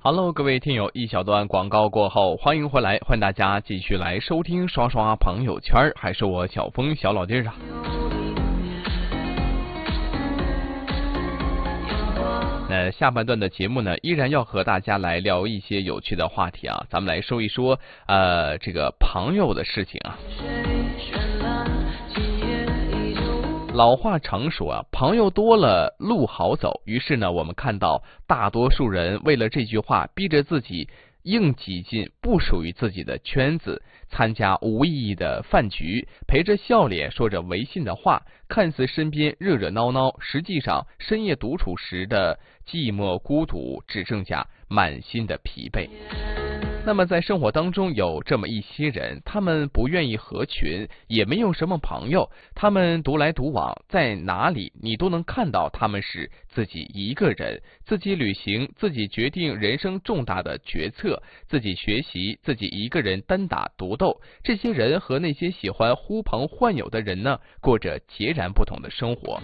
Hello， 各位听友，一小段广告过后，欢迎回来，欢迎大家继续来收听刷刷朋友圈，还是我小峰小老弟儿啊。那下半段的节目呢，依然要和大家来聊一些有趣的话题啊，咱们来说一说这个朋友的事情啊。老话常说啊，朋友多了路好走。于是呢，我们看到大多数人为了这句话，逼着自己硬挤进不属于自己的圈子，参加无意义的饭局，陪着笑脸说着违信的话，看似身边热热闹闹，实际上深夜独处时的寂寞孤独，只剩下满心的疲惫。那么在生活当中有这么一些人，他们不愿意合群，也没有什么朋友，他们独来独往，在哪里你都能看到他们是自己一个人，自己旅行，自己决定人生重大的决策，自己学习，自己一个人单打独斗。这些人和那些喜欢呼朋唤友的人呢，过着截然不同的生活。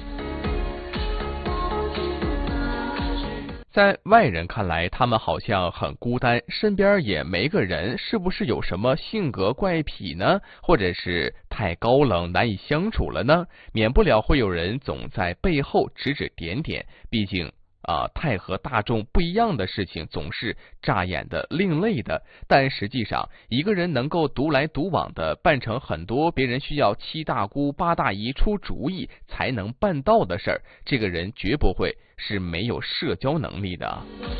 在外人看来，他们好像很孤单，身边也没个人，是不是有什么性格怪癖呢？或者是太高冷难以相处了呢？免不了会有人总在背后指指点点，毕竟太和大众不一样的事情总是乍眼的另类的，但实际上一个人能够独来独往的办成很多别人需要七大姑八大姨出主意才能办到的事儿，这个人绝不会是没有社交能力的。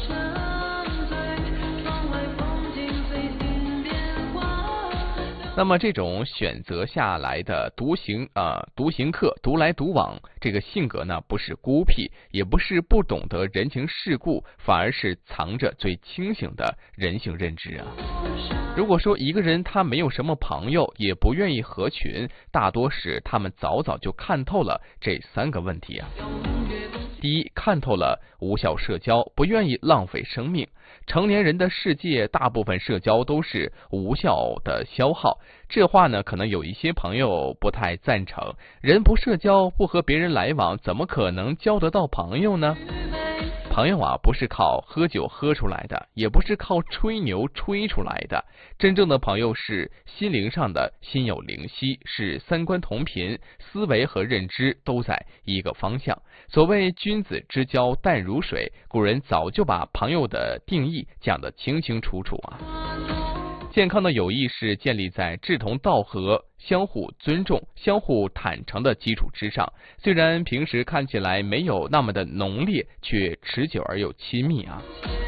那么这种选择下来的独行客，独来独往，这个性格呢，不是孤僻，也不是不懂得人情世故，反而是藏着最清醒的人性认知啊。如果说一个人他没有什么朋友，也不愿意合群，大多是他们早早就看透了这三个问题啊。第一，看透了无效社交，不愿意浪费生命。成年人的世界，大部分社交都是无效的消耗。这话呢，可能有一些朋友不太赞成。人不社交，不和别人来往，怎么可能交得到朋友呢？朋友啊，不是靠喝酒喝出来的，也不是靠吹牛吹出来的。真正的朋友是心灵上的心有灵犀，是三观同频，思维和认知都在一个方向。所谓君子之交淡如水，古人早就把朋友的定义讲得清清楚楚啊。健康的友谊是建立在志同道合、相互尊重、相互坦诚的基础之上，虽然平时看起来没有那么的浓烈，却持久而又亲密啊。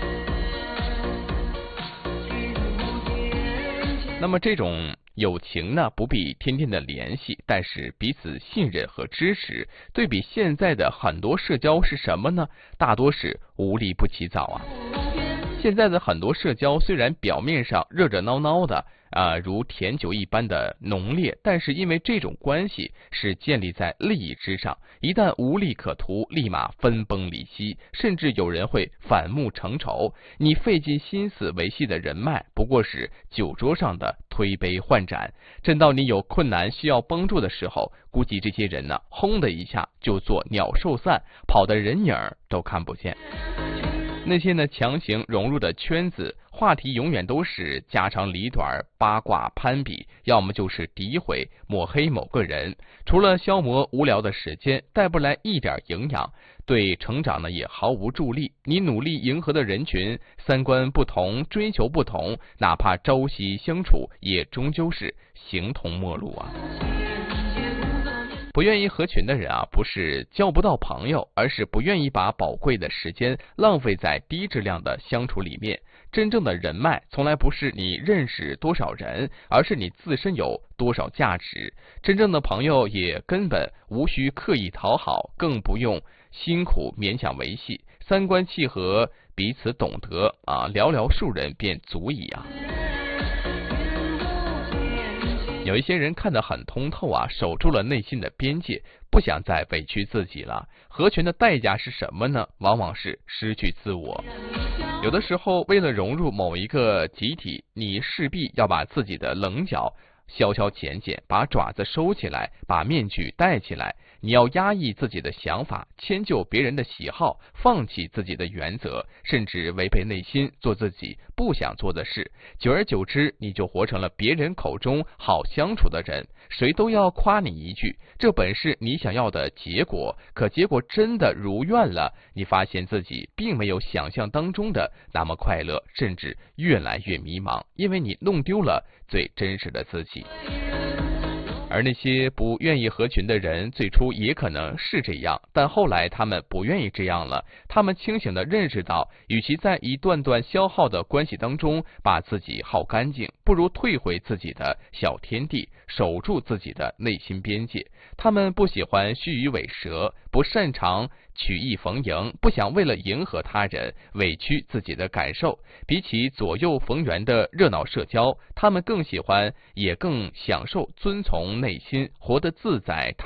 那么这种友情呢，不必天天的联系，但是彼此信任和支持。对比现在的很多社交是什么呢？大多是无利不起早啊。现在的很多社交虽然表面上热热闹闹的如甜酒一般的浓烈，但是因为这种关系是建立在利益之上，一旦无利可图，立马分崩离析，甚至有人会反目成仇。你费尽心思维系的人脉，不过是酒桌上的推杯换盏。真到你有困难需要帮助的时候，估计这些人呢，轰的一下就做鸟兽散，跑的人影都看不见。那些呢强行融入的圈子，话题永远都是家长里短、八卦攀比，要么就是诋毁抹黑某个人，除了消磨无聊的时间，带不来一点营养，对成长呢也毫无助力。你努力迎合的人群，三观不同，追求不同，哪怕朝夕相处，也终究是形同陌路啊。不愿意合群的人啊，不是交不到朋友，而是不愿意把宝贵的时间浪费在低质量的相处里面。真正的人脉从来不是你认识多少人，而是你自身有多少价值。真正的朋友也根本无需刻意讨好，更不用辛苦勉强维系。三观契合，彼此懂得寥寥数人便足矣啊。有一些人看得很通透啊，守住了内心的边界，不想再委屈自己了。合群的代价是什么呢？往往是失去自我。有的时候为了融入某一个集体，你势必要把自己的棱角消减，把爪子收起来，把面具戴起来。 你要压抑自己的想法，迁就别人的喜好，放弃自己的原则，甚至违背内心，做自己不想做的事。久而久之，你就活成了别人口中好相处的人，谁都要夸你一句，这本是你想要的结果。可结果真的如愿了，你发现自己并没有想象当中的那么快乐，甚至越来越迷茫，因为你弄丢了最真实的自己。而那些不愿意合群的人，最初也可能是这样，但后来他们不愿意这样了。他们清醒地认识到，与其在一段段消耗的关系当中把自己耗干净，不如退回自己的小天地，守住自己的内心边界。他们不喜欢虚与委蛇，不擅长曲意逢迎，不想为了迎合他人委屈自己的感受。比起左右逢源的热闹社交，他们更喜欢也更享受遵从内心，活得自在